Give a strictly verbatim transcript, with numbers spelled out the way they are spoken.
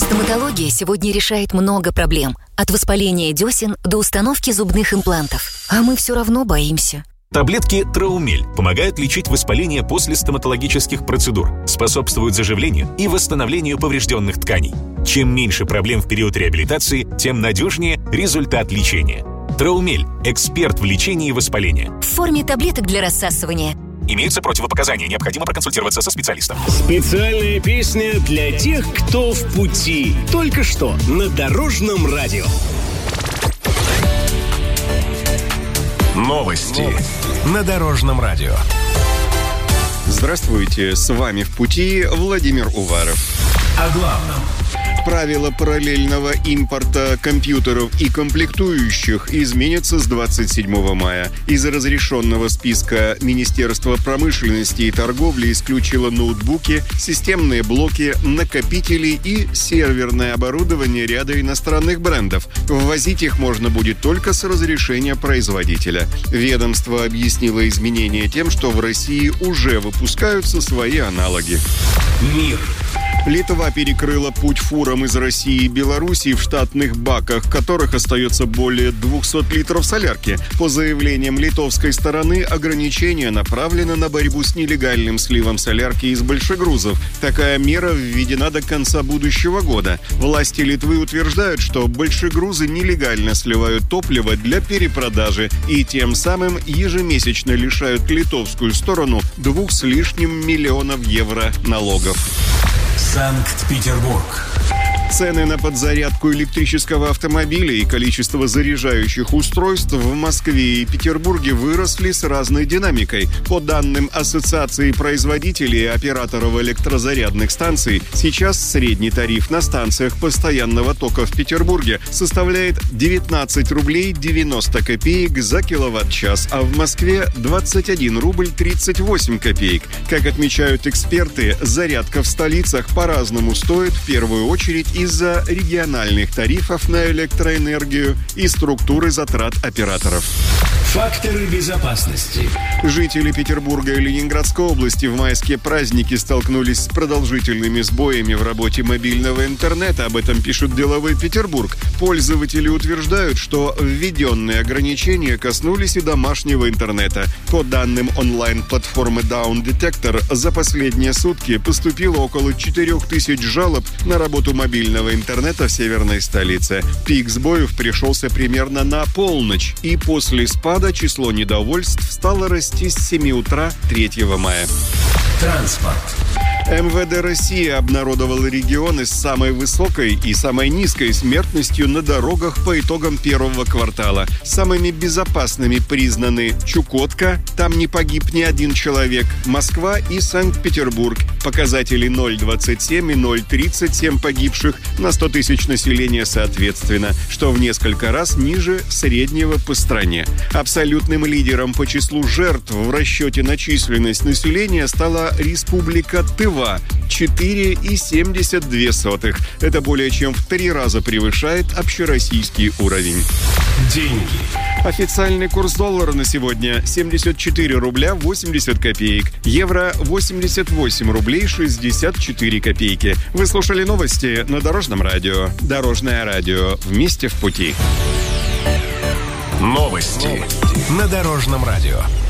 Стоматология сегодня решает много проблем. От воспаления десен до установки зубных имплантов. А мы все равно боимся. Таблетки Траумель помогают лечить воспаление после стоматологических процедур, способствуют заживлению и восстановлению поврежденных тканей. Чем меньше проблем в период реабилитации, тем надежнее результат лечения. Траумель – эксперт в лечении воспаления. В форме таблеток для рассасывания. Имеются противопоказания, необходимо проконсультироваться со специалистом. Специальная песня для тех, кто в пути. Только что на Дорожном радио. Новости на Дорожном радио. Здравствуйте, с вами в пути Владимир Уваров. О главном. Правила параллельного импорта компьютеров и комплектующих изменятся с двадцать седьмого мая. Из разрешенного списка Министерство промышленности и торговли исключило ноутбуки, системные блоки, накопители и серверное оборудование ряда иностранных брендов. Ввозить их можно будет только с разрешения производителя. Ведомство объяснило изменения тем, что в России уже выпускаются свои аналоги. Мир. Литва перекрыла путь фурам из России и Белоруссии в штатных баках, в которых остается более двухсот литров солярки. По заявлениям литовской стороны, ограничение направлено на борьбу с нелегальным сливом солярки из большегрузов. Такая мера введена до конца будущего года. Власти Литвы утверждают, что большегрузы нелегально сливают топливо для перепродажи и тем самым ежемесячно лишают литовскую сторону двух с лишним миллионов евро налогов. Санкт-Петербург. Цены на подзарядку электрического автомобиля и количество заряжающих устройств в Москве и Петербурге выросли с разной динамикой. По данным Ассоциации производителей и операторов электрозарядных станций, сейчас средний тариф на станциях постоянного тока в Петербурге составляет девятнадцать рублей девяносто копеек за киловатт-час, а в Москве двадцать один рубль тридцать восемь копеек. Как отмечают эксперты, зарядка в столицах по-разному стоит в первую очередь из-за региональных тарифов на электроэнергию и структуры затрат операторов. Факторы безопасности. Жители Петербурга и Ленинградской области в майские праздники столкнулись с продолжительными сбоями в работе мобильного интернета. Об этом пишет «Деловой Петербург». Пользователи утверждают, что введенные ограничения коснулись и домашнего интернета. По данным онлайн-платформы Down Detector, за последние сутки поступило около четырех тысяч жалоб на работу мобильного интернета в северной столице. Пик сбоев пришелся примерно на полночь, и после спада число недовольств стало расти с семи утра третьего мая. Транспорт. эм вэ дэ России обнародовал регионы с самой высокой и самой низкой смертностью на дорогах по итогам первого квартала. Самыми безопасными признаны Чукотка, там не погиб ни один человек, Москва и Санкт-Петербург. Показатели ноль целых двадцать семь и ноль целых тридцать семь погибших на сто тысяч населения соответственно, что в несколько раз ниже среднего по стране. Абсолютным лидером по числу жертв в расчете на численность населения стала Республика Тыва – четыре целых семьдесят две сотых. Это более чем в три раза превышает общероссийский уровень. Деньги. Официальный курс доллара на сегодня семьдесят четыре рубля восемьдесят копеек, евро восемьдесят восемь рублей шестьдесят четыре копейки. Вы слушали новости на Дорожном радио. Дорожное радио. Вместе в пути. Новости на Дорожном радио.